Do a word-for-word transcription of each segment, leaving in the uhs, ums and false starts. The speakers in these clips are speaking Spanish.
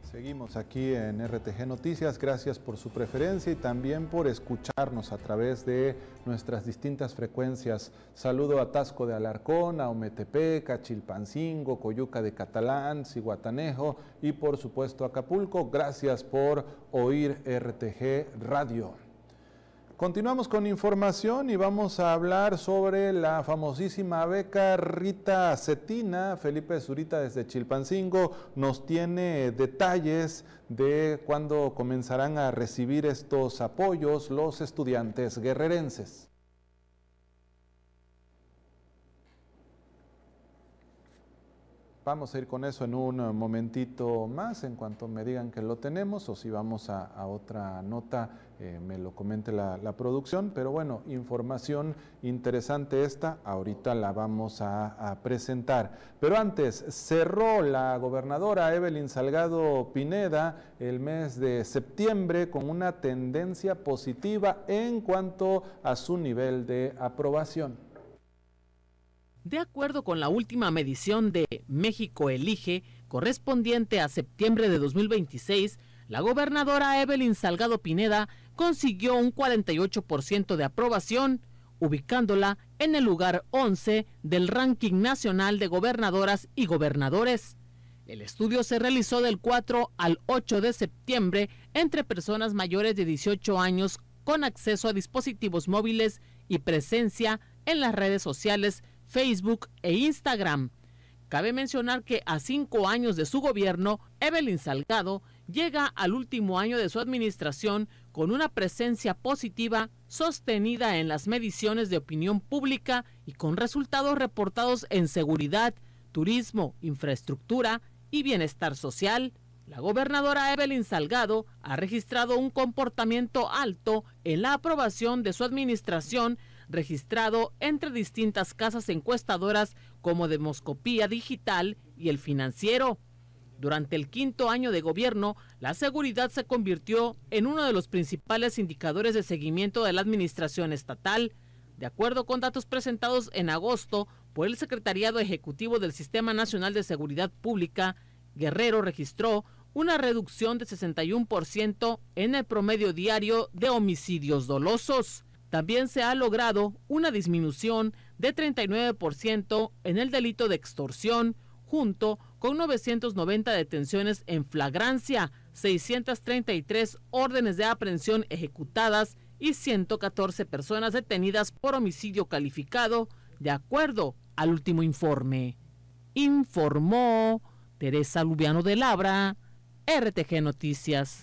Seguimos aquí en R T G Noticias, gracias por su preferencia y también por escucharnos a través de nuestras distintas frecuencias. Saludo a Taxco de Alarcón, a Ometepec, a Chilpancingo, Coyuca de Catalán, Zihuatanejo y por supuesto Acapulco. Gracias por oír R T G Radio. Continuamos con información y vamos a hablar sobre la famosísima beca Rita Cetina. Felipe Zurita desde Chilpancingo nos tiene detalles de cuándo comenzarán a recibir estos apoyos los estudiantes guerrerenses. Vamos a ir con eso en un momentito más, en cuanto me digan que lo tenemos, o si vamos a, a otra nota, eh, me lo comente la, la producción. Pero bueno, información interesante esta, ahorita la vamos a, a presentar. Pero antes, cerró la gobernadora Evelyn Salgado Pineda el mes de septiembre con una tendencia positiva en cuanto a su nivel de aprobación. De acuerdo con la última medición de México Elige, correspondiente a septiembre de dos mil veintiséis, la gobernadora Evelyn Salgado Pineda consiguió un cuarenta y ocho por ciento de aprobación, ubicándola en el lugar once del ranking nacional de gobernadoras y gobernadores. El estudio se realizó del cuatro al ocho de septiembre entre personas mayores de dieciocho años con acceso a dispositivos móviles y presencia en las redes sociales Facebook e Instagram. Cabe mencionar que a cinco años de su gobierno, Evelyn Salgado llega al último año de su administración con una presencia positiva sostenida en las mediciones de opinión pública y con resultados reportados en seguridad, turismo, infraestructura y bienestar social. La gobernadora Evelyn Salgado ha registrado un comportamiento alto en la aprobación de su administración, registrado entre distintas casas encuestadoras como Demoscopía Digital y El Financiero. Durante el quinto año de gobierno, la seguridad se convirtió en uno de los principales indicadores de seguimiento de la administración estatal. De acuerdo con datos presentados en agosto por el Secretariado Ejecutivo del Sistema Nacional de Seguridad Pública, Guerrero registró una reducción de sesenta y uno por ciento en el promedio diario de homicidios dolosos. También se ha logrado una disminución de treinta y nueve por ciento en el delito de extorsión, junto con novecientas noventa detenciones en flagrancia, seiscientas treinta y tres órdenes de aprehensión ejecutadas y ciento catorce personas detenidas por homicidio calificado, de acuerdo al último informe. Informó Teresa Lubiano de Labra, R T G Noticias.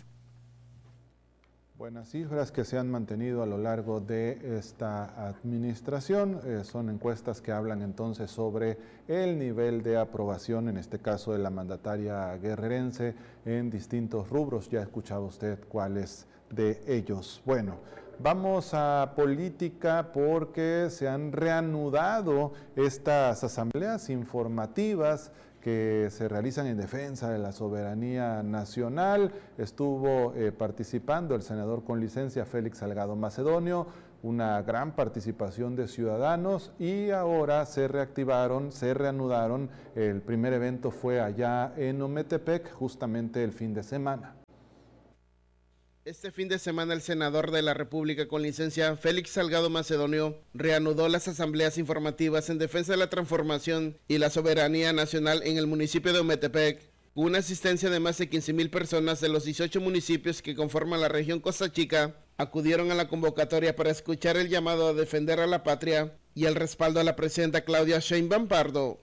Buenas cifras que se han mantenido a lo largo de esta administración. Eh, son encuestas que hablan entonces sobre el nivel de aprobación, en este caso de la mandataria guerrerense, en distintos rubros. Ya escuchaba usted cuáles de ellos. Bueno, vamos a política porque se han reanudado estas asambleas informativas que se realizan en defensa de la soberanía nacional. Estuvo eh, participando el senador con licencia Félix Salgado Macedonio, una gran participación de ciudadanos, y ahora se reactivaron, se reanudaron. El primer evento fue allá en Ometepec, justamente el fin de semana. Este fin de semana el senador de la República con licencia Félix Salgado Macedonio reanudó las asambleas informativas en defensa de la transformación y la soberanía nacional en el municipio de Ometepec, con una asistencia de más de quince mil personas de los dieciocho municipios que conforman la región Costa Chica. Acudieron a la convocatoria para escuchar el llamado a defender a la patria y el respaldo a la presidenta Claudia Sheinbaum Pardo.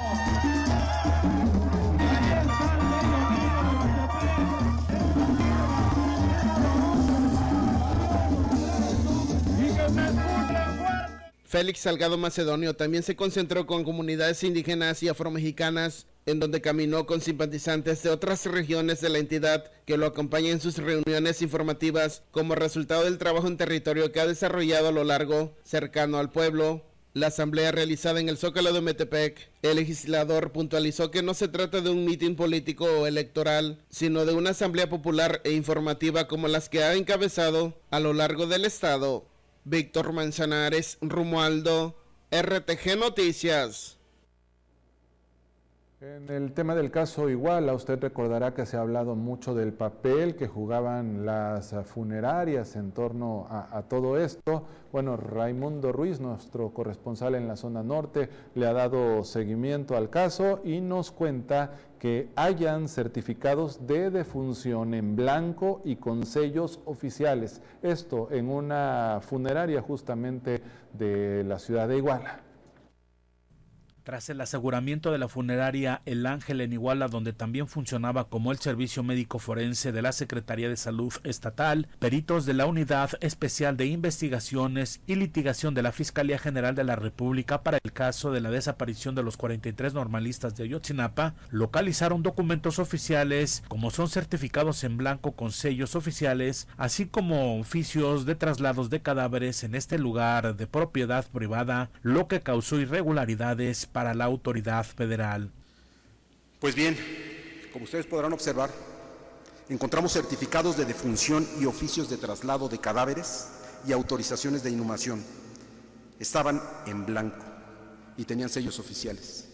Félix Salgado Macedonio también se concentró con comunidades indígenas y afromexicanas, en donde caminó con simpatizantes de otras regiones de la entidad que lo acompañan en sus reuniones informativas como resultado del trabajo en territorio que ha desarrollado a lo largo, cercano al pueblo. La asamblea realizada en el Zócalo de Ometepec, el legislador puntualizó que no se trata de un mitin político o electoral, sino de una asamblea popular e informativa como las que ha encabezado a lo largo del estado. Víctor Manzanares, Romualdo, R T G Noticias. En el tema del caso Iguala, usted recordará que se ha hablado mucho del papel que jugaban las funerarias en torno a, a todo esto. Bueno, Raimundo Ruiz, nuestro corresponsal en la zona norte, le ha dado seguimiento al caso y nos cuenta que hayan certificados de defunción en blanco y con sellos oficiales. Esto en una funeraria justamente de la ciudad de Iguala. Tras el aseguramiento de la funeraria El Ángel en Iguala, donde también funcionaba como el servicio médico forense de la Secretaría de Salud Estatal, peritos de la Unidad Especial de Investigaciones y Litigación de la Fiscalía General de la República para el caso de la desaparición de los cuarenta y tres normalistas de Ayotzinapa, localizaron documentos oficiales como son certificados en blanco con sellos oficiales, así como oficios de traslados de cadáveres en este lugar de propiedad privada, lo que causó irregularidades para la autoridad federal. Pues bien, como ustedes podrán observar, encontramos certificados de defunción y oficios de traslado de cadáveres y autorizaciones de inhumación. Estaban en blanco y tenían sellos oficiales.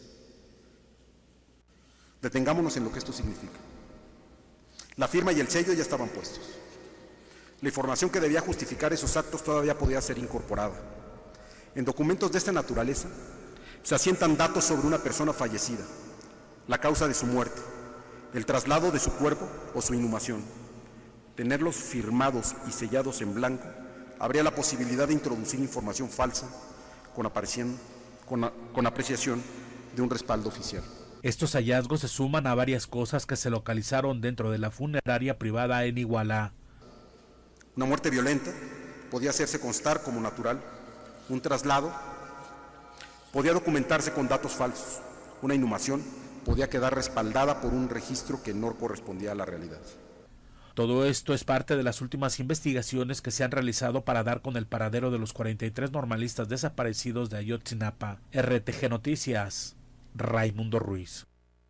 Detengámonos en lo que esto significa. La firma y el sello ya estaban puestos. La información que debía justificar esos actos todavía podía ser incorporada. En documentos de esta naturaleza, se asientan datos sobre una persona fallecida, la causa de su muerte, el traslado de su cuerpo o su inhumación. Tenerlos firmados y sellados en blanco habría la posibilidad de introducir información falsa con, aparición, con, con apreciación de un respaldo oficial. Estos hallazgos se suman a varias cosas que se localizaron dentro de la funeraria privada en Iguala. Una muerte violenta podía hacerse constar como natural, un traslado podía documentarse con datos falsos, una inhumación podía quedar respaldada por un registro que no correspondía a la realidad. Todo esto es parte de las últimas investigaciones que se han realizado para dar con el paradero de los cuarenta y tres normalistas desaparecidos de Ayotzinapa. R T G Noticias, Raimundo Ruiz.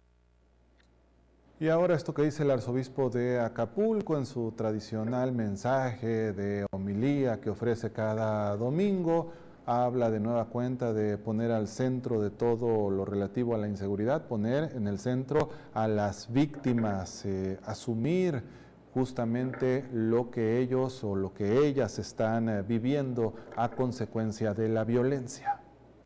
Y ahora esto que dice el arzobispo de Acapulco en su tradicional mensaje de homilía que ofrece cada domingo, habla de nueva cuenta de poner al centro de todo lo relativo a la inseguridad, poner en el centro a las víctimas, eh, asumir justamente lo que ellos o lo que ellas están eh, viviendo a consecuencia de la violencia.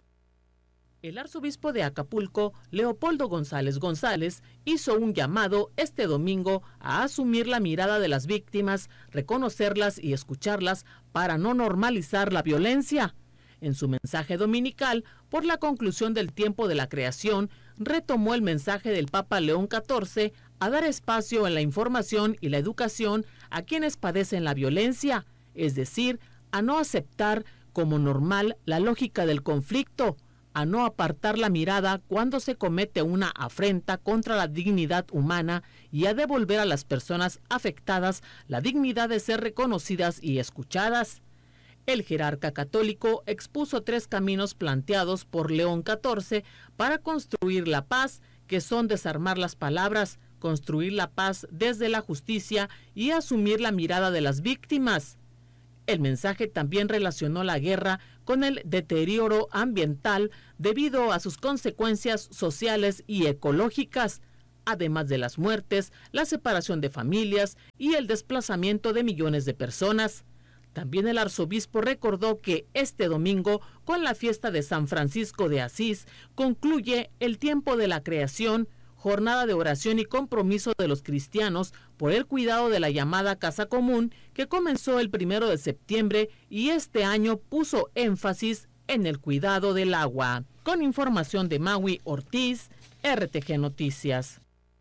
El arzobispo de Acapulco, Leopoldo González González, hizo un llamado este domingo a asumir la mirada de las víctimas, reconocerlas y escucharlas para no normalizar la violencia. En su mensaje dominical, por la conclusión del tiempo de la creación, retomó el mensaje del Papa León catorce a dar espacio en la información y la educación a quienes padecen la violencia, es decir, a no aceptar como normal la lógica del conflicto, a no apartar la mirada cuando se comete una afrenta contra la dignidad humana y a devolver a las personas afectadas la dignidad de ser reconocidas y escuchadas. El jerarca católico expuso tres caminos planteados por León catorce para construir la paz, que son desarmar las palabras, construir la paz desde la justicia y asumir la mirada de las víctimas. El mensaje también relacionó la guerra con el deterioro ambiental debido a sus consecuencias sociales y ecológicas, además de las muertes, la separación de familias y el desplazamiento de millones de personas. También el arzobispo recordó que este domingo, con la fiesta de San Francisco de Asís, concluye el tiempo de la creación, jornada de oración y compromiso de los cristianos por el cuidado de la llamada Casa Común, que comenzó el primero de septiembre y este año puso énfasis en el cuidado del agua. Con información de Maui Ortiz, R T G Noticias.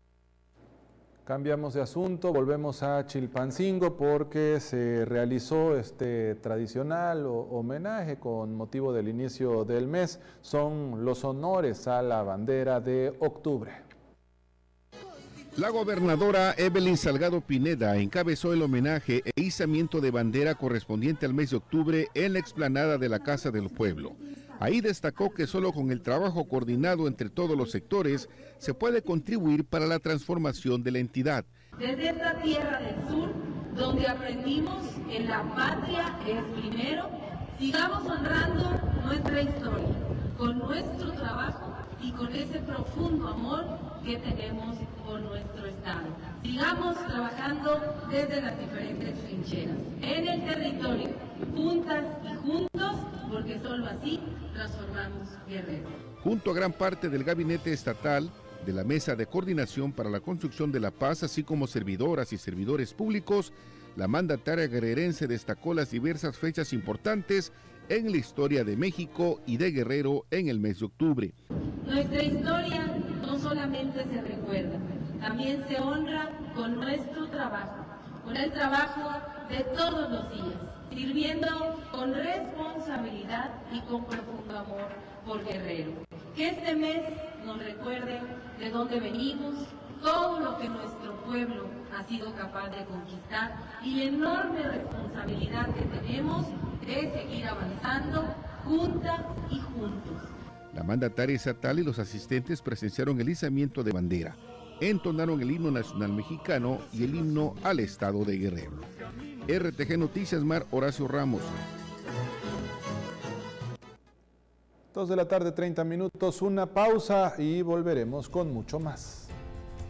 Cambiamos de asunto, volvemos a Chilpancingo porque se realizó este tradicional homenaje con motivo del inicio del mes. Son los honores a la bandera de octubre. La gobernadora Evelyn Salgado Pineda encabezó el homenaje e izamiento de bandera correspondiente al mes de octubre en la explanada de la Casa del Pueblo. Ahí destacó que solo con el trabajo coordinado entre todos los sectores se puede contribuir para la transformación de la entidad. Desde esta tierra del sur, donde aprendimos que la patria es primero, sigamos honrando nuestra historia con nuestro trabajo y con ese profundo amor que tenemos por nuestro Estado. Sigamos trabajando desde las diferentes trincheras, en el territorio, juntas y juntos, porque solo así transformamos Guerrero. Junto a gran parte del gabinete estatal, de la Mesa de Coordinación para la Construcción de la Paz, así como servidoras y servidores públicos, la mandataria guerrerense destacó las diversas fechas importantes en la historia de México y de Guerrero en el mes de octubre. Nuestra historia no solamente se recuerda, también se honra con nuestro trabajo, con el trabajo de todos los días, sirviendo con responsabilidad y con profundo amor por Guerrero. Que este mes nos recuerde de dónde venimos, todo lo que nuestro pueblo ha sido capaz de conquistar y la enorme responsabilidad que tenemos de seguir avanzando juntas y juntos. La mandataria estatal y los asistentes presenciaron el izamiento de bandera, entonaron el himno nacional mexicano y el himno al estado de Guerrero. R T G Noticias, Mar Horacio Ramos. Dos de la tarde, treinta minutos, una pausa y volveremos con mucho más.